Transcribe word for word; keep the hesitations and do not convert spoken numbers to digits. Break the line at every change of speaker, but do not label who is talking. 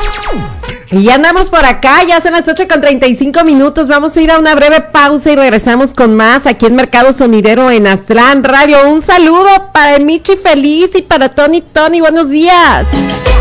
Y ya andamos por acá, ya son las ocho con treinta y cinco minutos, vamos a ir a una breve pausa y regresamos con más aquí en Mercado Sonidero en Aztlán Radio. Un saludo para el Michi Feliz y para Tony Tony, buenos días.